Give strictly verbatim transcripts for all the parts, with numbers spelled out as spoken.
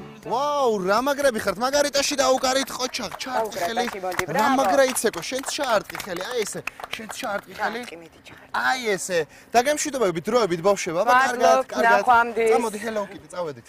ვაუ, რა მაგრები ხართ? მაგარიტაში დაუკარით ყოჩაღ, ჩარტყი ხელი. რა მაგრა იცეკო, შენც ჩარტყი ხელი, აი ესე, შენც ჩარტყი ხელი. აი ესე. დაგემშვიდობებით დროებით ბავშვები, აბა კარგად, კარგად. წამოდი, ჰელო კიდე, წავედით.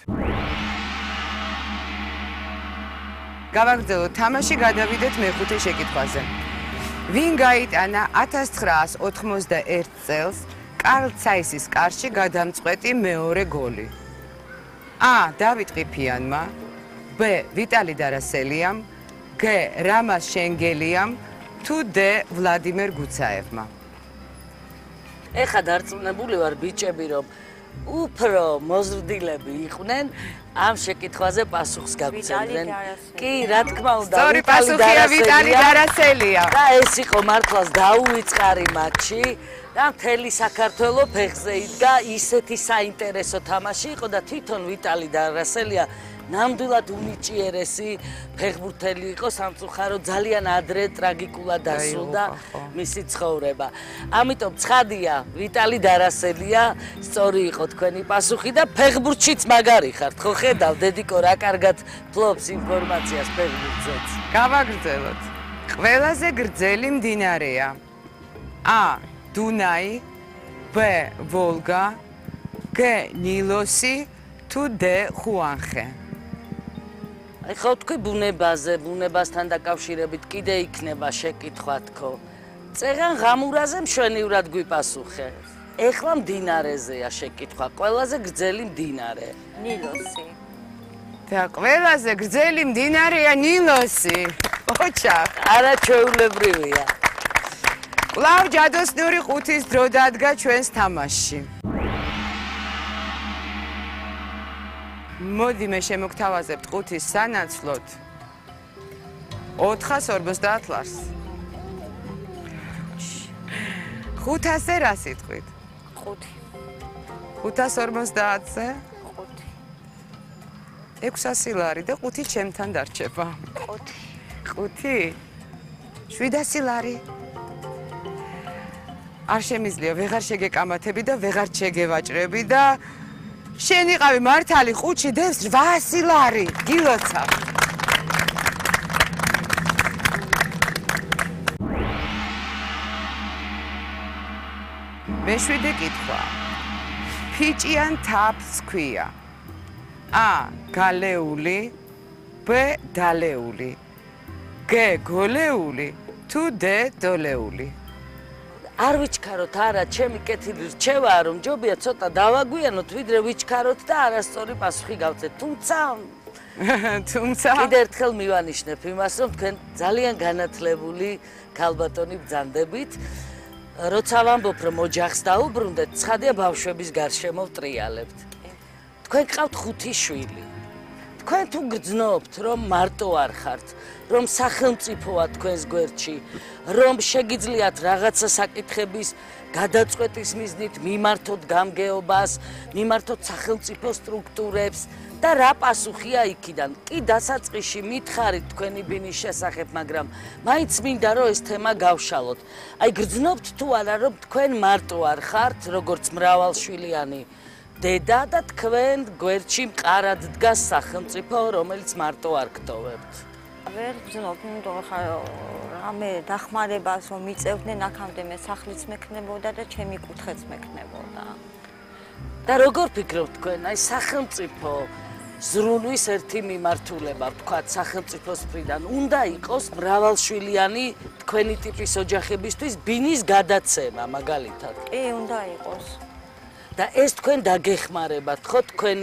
გავაგრძელოთ თამაში, გადავიდეთ მეხუთე შეკითხვაზე. ვინ გაიტანა ათას ცხრაას ოთხმოცდაერთ წელს კარლ ცაისის კარში გადამწყვეტი მეორე გოლი? A. დავით ყიფიანმა, B. ვიტალი დარასელიამ, G. რამაზ შენგელიამ, თუ D. ვლადიმერ გუცაევმა. ეხა დარწმუნებული ვარ ბიჭები, რომ უფრო მოზრდილები იყვნენ ამ შეკითხვაზე პასუხს გაგცემდნენ. კი, რა თქმა უნდა, სწორი პასუხია ვიტალი დარასელია. და ეს იყო მართლაც დაუვიწყარი მატჩი. და მთელი საქართველო ფეხზე იდგა, ისეთი საინტერესო თამაში იყო და თვითონ ვიტალი დარასელია ნამდვილად უნიჭიერესი ფეხბურთელი იყო, სამწუხაროდ ძალიან ადრე ტრაგიკულად დასრულდა მისი ცხოვრება. ამიტომ ცხადია, ვიტალი დარასელია, სწორი იყო თქვენი პასუხი და ფეხბურთშიც მაგარი ხართ, ხო ხედავ, დედიკო რა კარგად ფლობს ინფორმაციას ფეხბურთზეც. გავაგრძელოთ. ყველაზე გრძელი მდინარეა. A. დუნაი, B. ვოლგა, G. ნილოსი, თუ D. ხუანხე. აი ხო თქვი ბუნებაზე, ბუნებასთან დაკავშირებით კიდე იქნება შეკითხვა თქო. წეღან ღამურაზე მშვენივრად გვიპასუხე. ეხლა მდინარეზეა შეკითხვა, ყველაზე გრძელი მდინარე. ნილოსი. და ყველაზე გრძელი მდინარეა ნილოსი. ოჩახ. არაჩვეულებრივია. კვლავ ჯადოსნური ყუთის დრო დადგა ჩვენს თამაშში. მოდი მე შემოგთავაზებთ ყუთის სანაცვლოდ ოთხას ორმოცდაათ ლარს. ხუთასზე რა სიტყვით? ხუთი. ხუთას ორმოცდაათზე? ხუთი. ექვსასი ლარი და ყუთი ჩემთან დარჩება. ხუთი. ხუთი? შვიდასი ლარი. არ შემიძლია, ვეღარ შეგეკამათები და ვეღარ შეგევაჭრები და შენ იყავი მართალი ყუთში დევს რვაასი ლარი. გილოცავ. მეშვიდე კითხვა. ფიჭიან თაფლს ქვია. A. გალეული, B. დალეული, G. გოლეული, თუ D. დოლეული. არ ვიჩქაროთ არა, ჩემი კეთილი რჩევაა, რომ ჯობია ცოტა დავაგვიანოთ, ვიდრე ვიჩქაროთ და არასწორი პასუხი გავცეთ. თუმცა თუმცა კიდე ერთხელ მივანიშნებ იმას, რომ თქვენ ძალიან განათლებული ქალბატონი ბრძანდებით. როცა ვამბობ, რომ ოჯახს დაუბრუნდეთ, ცხადია ბავშვების გარშემო ვტრიალებთ. თქვენ გყავთ ხუთი შვილი. თქვენ თუ გრძნობთ, რომ მარტო არ ხართ, რომ სახელმწიფოა თქვენს გვერდში, რომ შეგიძლიათ რაღაცა საკითხების გადაწყვეტის მიზნით მიმართოთ გამგეობას, მიმართოთ სახელმწიფო სტრუქტურებს და რა პასუხია იქიდან. კი დასაწყისში მითხარით თქვენი ბინის შესახებ, მაგრამ მაინც მინდა რომ ეს თემა გავშალოთ. აი გრძნობთ თუ არა, რომ თქვენ მარტო არ ხართ, როგორც მრავალშვილიანი დედა და თქვენ გვერდში მყარად დგას სახელმწიფო, რომელიც მარტო არ გტოვებთ. ვერ ვგზნობ, იმიტომ ხარ რამე დახმარებას რომ მიწევდნენ, აქამდე მე სახლიც მექნებოდა და ჩემი კუთხეც მექნებოდა. და როგორ ფიქრობთ თქვენ, აი სახელმწიფო ზრუნვის ერთი მიმართულება, ვთქვათ, სახელმწიფოს მხრიდან უნდა იყოს მრავალშვილიანი თქვენი ტიპის ოჯახებისთვის ბინის გადაცემა მაგალითად. კი, უნდა იყოს. და ეს თქვენ დაგეხმარებათ, ხო თქვენი